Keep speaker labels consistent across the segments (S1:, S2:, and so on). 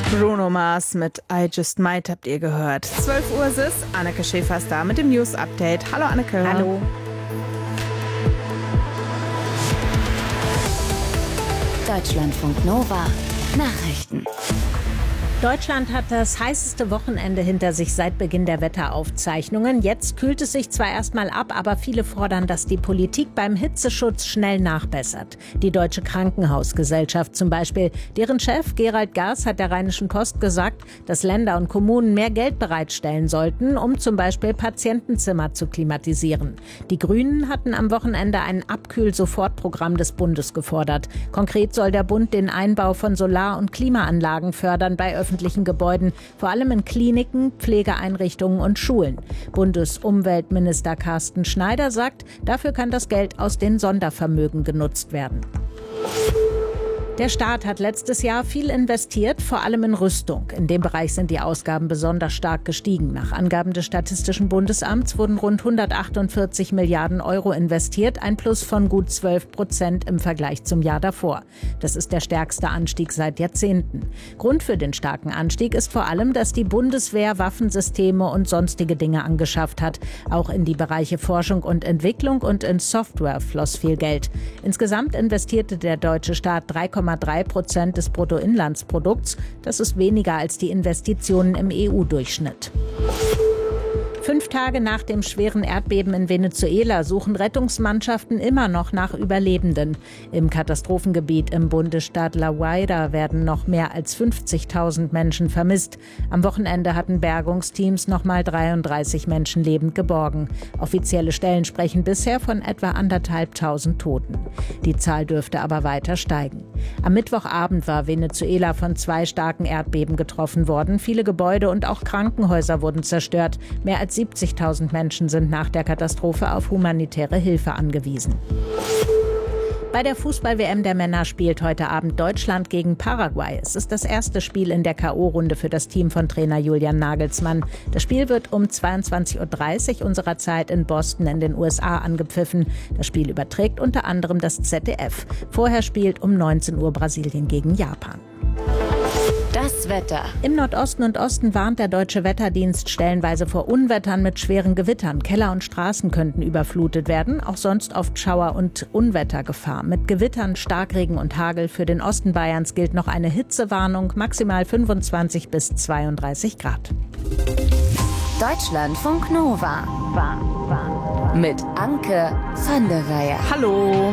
S1: Bruno Mars mit I Just Might habt ihr gehört. 12 Uhr ist es. Anneke Schäfer ist da mit dem News-Update. Hallo Anneke.
S2: Hallo.
S3: Deutschlandfunk Nova Nachrichten.
S2: Deutschland hat das heißeste Wochenende hinter sich seit Beginn der Wetteraufzeichnungen. Jetzt kühlt es sich zwar erstmal ab, aber viele fordern, dass die Politik beim Hitzeschutz schnell nachbessert. Die Deutsche Krankenhausgesellschaft zum Beispiel. Deren Chef Gerald Gaas hat der Rheinischen Post gesagt, dass Länder und Kommunen mehr Geld bereitstellen sollten, um zum Beispiel Patientenzimmer zu klimatisieren. Die Grünen hatten am Wochenende ein Abkühl-Sofortprogramm des Bundes gefordert. Konkret soll der Bund den Einbau von Solar- und Klimaanlagen fördern bei öffentlichen Gebäuden, vor allem in Kliniken, Pflegeeinrichtungen und Schulen. Bundesumweltminister Carsten Schneider sagt, dafür kann das Geld aus den Sondervermögen genutzt werden. Der Staat hat letztes Jahr viel investiert, vor allem in Rüstung. In dem Bereich sind die Ausgaben besonders stark gestiegen. Nach Angaben des Statistischen Bundesamts wurden rund 148 Milliarden Euro investiert, ein Plus von gut 12% im Vergleich zum Jahr davor. Das ist der stärkste Anstieg seit Jahrzehnten. Grund für den starken Anstieg ist vor allem, dass die Bundeswehr Waffensysteme und sonstige Dinge angeschafft hat. Auch in die Bereiche Forschung und Entwicklung und in Software floss viel Geld. Insgesamt investierte der deutsche Staat 3,3% des Bruttoinlandsprodukts. Das ist weniger als die Investitionen im EU-Durchschnitt. 5 Tage nach dem schweren Erdbeben in Venezuela suchen Rettungsmannschaften immer noch nach Überlebenden. Im Katastrophengebiet im Bundesstaat La Guaira werden noch mehr als 50.000 Menschen vermisst. Am Wochenende hatten Bergungsteams nochmal 33 Menschen lebend geborgen. Offizielle Stellen sprechen bisher von etwa 1.500 Toten. Die Zahl dürfte aber weiter steigen. Am Mittwochabend war Venezuela von 2 starken Erdbeben getroffen worden. Viele Gebäude und auch Krankenhäuser wurden zerstört. Mehr als 70.000 Menschen sind nach der Katastrophe auf humanitäre Hilfe angewiesen. Bei der Fußball-WM der Männer spielt heute Abend Deutschland gegen Paraguay. Es ist das erste Spiel in der K.O.-Runde für das Team von Trainer Julian Nagelsmann. Das Spiel wird um 22.30 Uhr unserer Zeit in Boston in den USA angepfiffen. Das Spiel überträgt unter anderem das ZDF. Vorher spielt um 19 Uhr Brasilien gegen Japan.
S3: Das Wetter.
S2: Im Nordosten und Osten warnt der Deutsche Wetterdienst stellenweise vor Unwettern mit schweren Gewittern. Keller und Straßen könnten überflutet werden, auch sonst oft Schauer- und Unwettergefahr. Mit Gewittern, Starkregen und Hagel für den Osten Bayerns gilt noch eine Hitzewarnung, maximal 25 bis 32 Grad.
S3: Deutschlandfunk Nova. Mit Anke van der Weyer.
S1: Hallo.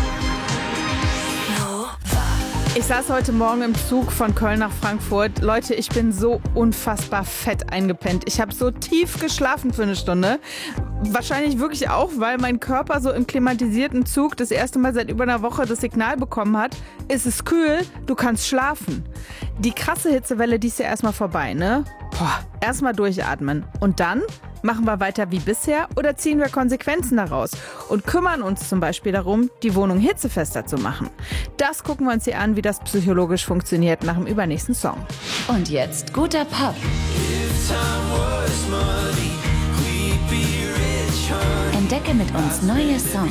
S1: Ich saß heute Morgen im Zug von Köln nach Frankfurt. Leute, ich bin so unfassbar fett eingepennt. Ich habe so tief geschlafen für eine Stunde. Wahrscheinlich wirklich auch, weil mein Körper so im klimatisierten Zug das erste Mal seit über einer Woche das Signal bekommen hat, es ist kühl, du kannst schlafen. Die krasse Hitzewelle, die ist ja erstmal vorbei, ne? Erstmal durchatmen. Und dann machen wir weiter wie bisher oder ziehen wir Konsequenzen daraus und kümmern uns zum Beispiel darum, die Wohnung hitzefester zu machen. Das gucken wir uns hier an, wie das psychologisch funktioniert nach dem übernächsten Song.
S3: Und jetzt guter Pop. Entdecke mit uns neue Songs.